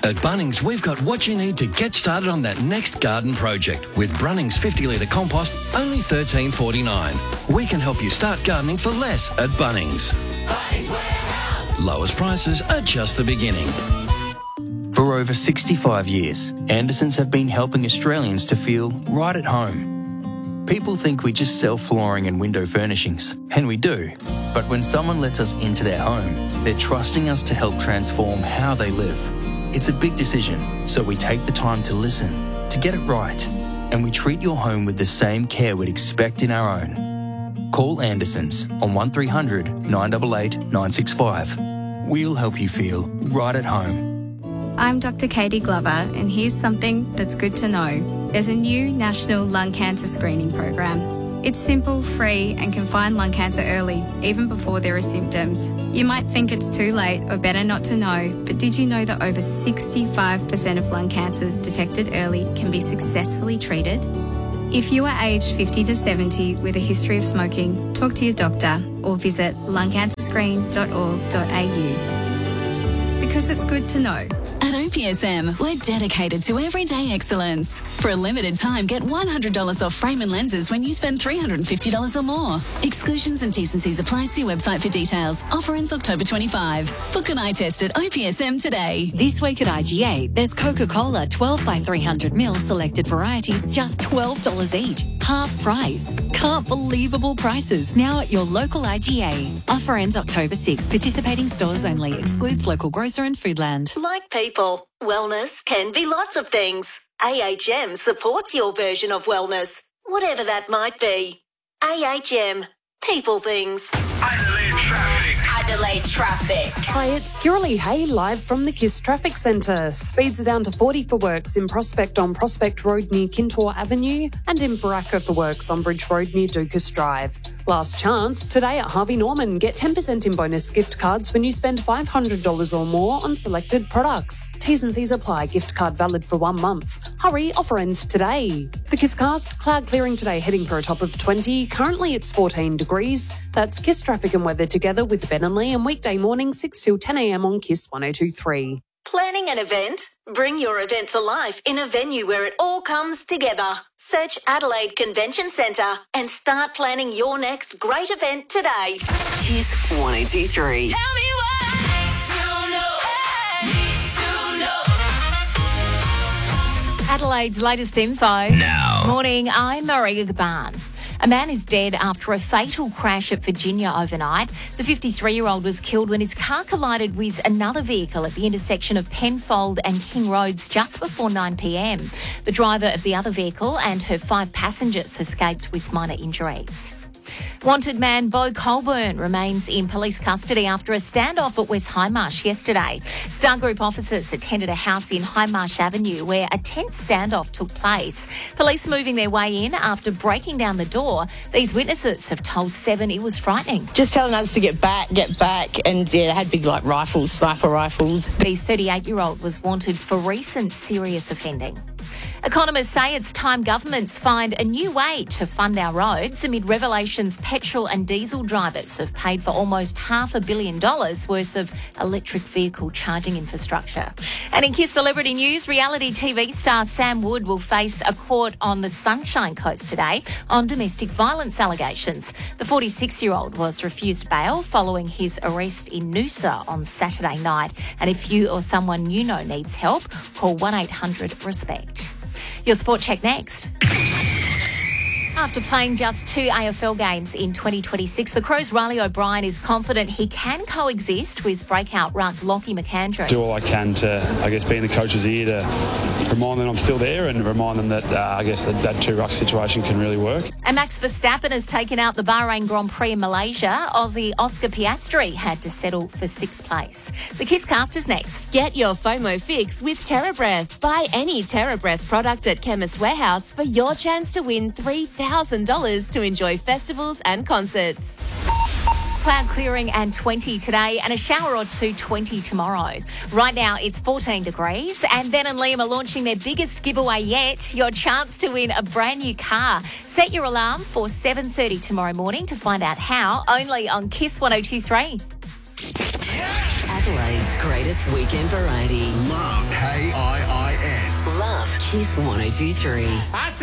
At Bunnings, we've got what you need to get started on that next garden project. With Brunnings 50 litre compost, only $13.49. We can help you start gardening for less at Bunnings. Bunnings Warehouse. Lowest prices are just the beginning. For over 65 years, Andersons have been helping Australians to feel right at home. People think we just sell flooring and window furnishings, and we do. But when someone lets us into their home, they're trusting us to help transform how they live. It's a big decision, so we take the time to listen, to get it right, and we treat your home with the same care we'd expect in our own. Call Andersons on 1300 988 965. We'll help you feel right at home. I'm Dr. Katie Glover, and here's something that's good to know. There's a new national lung cancer screening program. It's simple, free, and can find lung cancer early, even before there are symptoms. You might think it's too late or better not to know, but did you know that over 65% of lung cancers detected early can be successfully treated? If you are aged 50 to 70 with a history of smoking, talk to your doctor or visit lungcancerscreen.org.au. Because it's good to know. At OPSM, we're dedicated to everyday excellence. For a limited time, get $100 off frame and lenses when you spend $350 or more. Exclusions and T&Cs apply. See website for details. Offer ends October 25. Book an eye test at OPSM today. This week at IGA, there's Coca-Cola 12 by 300ml selected varieties, just $12 each. Half price. Can't believable prices now at your local IGA. Offer ends October 6. Participating stores only. Excludes local grocer and Foodland. Like people, wellness can be lots of things. AHM supports your version of wellness, whatever that might be. AHM, people things. Adelaide traffic. Adelaide traffic. Hi, it's Kiralee Hay live from the KISS Traffic Centre. Speeds are down to 40 for works in Prospect on Prospect Road near Kintore Avenue and in Baraka for works on Bridge Road near Dukas Drive. Last chance today at Harvey Norman. Get 10% in bonus gift cards when you spend $500 or more on selected products. T's and C's apply. Gift card valid for 1 month. Hurry, offer ends today. The KISScast, cloud clearing today, heading for a top of 20. Currently it's 14 degrees. That's KISS traffic and weather together with Ben and Lee, and weekday morning 6 till 10 a.m. on KISS 102.3. Planning an event? Bring your event to life in a venue where it all comes together. Search Adelaide Convention Centre and start planning your next great event today. KISS 102.3. Tell me what I need to know. Adelaide's latest info. Now. Morning, I'm Maria Gaban. A man is dead after a fatal crash at Virginia overnight. The 53-year-old was killed when his car collided with another vehicle at the intersection of Penfold and King Roads just before 9 p.m. The driver of the other vehicle and her 5 passengers escaped with minor injuries. Wanted man Bo Colburn remains in police custody after a standoff at West Highmarsh yesterday. Star Group officers attended a house in Highmarsh Avenue where a tense standoff took place. Police moving their way in after breaking down the door. These witnesses have told Seven it was frightening. Just telling us to get back, and yeah, they had big rifles, sniper rifles. The 38-year-old was wanted for recent serious offending. Economists say it's time governments find a new way to fund our roads amid revelations petrol and diesel drivers have paid for almost $500 million worth of electric vehicle charging infrastructure. And in KISS Celebrity News, reality TV star Sam Wood will face a court on the Sunshine Coast today on domestic violence allegations. The 46-year-old was refused bail following his arrest in Noosa on Saturday night. And if you or someone you know needs help, call 1-800-RESPECT. Your sport check next. After playing just 2 AFL games in 2026, the Crows' Riley O'Brien is confident he can coexist with breakout ruck Lockie McAndrew. Do all I can to, be in the coach's ear to remind them I'm still there and remind them that, that 2 ruck situation can really work. And Max Verstappen has taken out the Bahrain Grand Prix in Malaysia. Aussie Oscar Piastri had to settle for 6th place. The KISScast is next. Get your FOMO fix with TerraBreath. Buy any TerraBreath product at Chemist Warehouse for your chance to win $3,000 to enjoy festivals and concerts. Cloud clearing and 20 today and a shower or two 20 tomorrow. Right now it's 14 degrees and Ben and Liam are launching their biggest giveaway yet, your chance to win a brand new car. Set your alarm for 7:30 tomorrow morning to find out how, only on KISS 102.3. Adelaide's greatest weekend variety. Love Hay Kiss 102.3.